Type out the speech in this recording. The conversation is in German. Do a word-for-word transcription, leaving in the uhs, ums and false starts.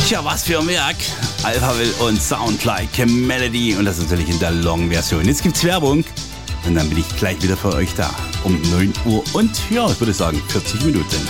Tja, was für ein Werk. Alphaville und Sound Like Melody. Und das natürlich in der Long-Version. Jetzt gibt's Werbung. Und dann bin ich gleich wieder für euch da. Um neun Uhr und, ja, ich würde sagen, vierzig Minuten.